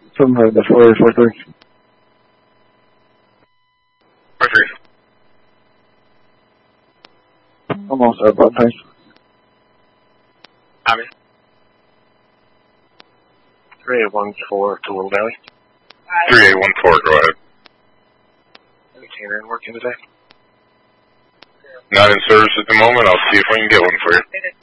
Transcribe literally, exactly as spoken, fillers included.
Somewhere in the four eight four three. four three. Almost at about time. Tommy. three eight one four to Little Valley. three eight one four, go ahead. Any canine working today? Not in service at the moment. I'll see if I can get one for you.